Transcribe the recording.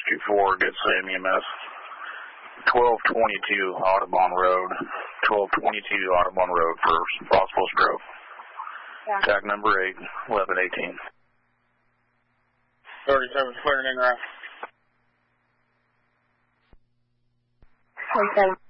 Rescue 4, get Sam EMS. 1222 Audubon Road. 1222 Audubon Road for possible stroke. Yeah. Tag number 8, 1118. 37 clearing in route. 37.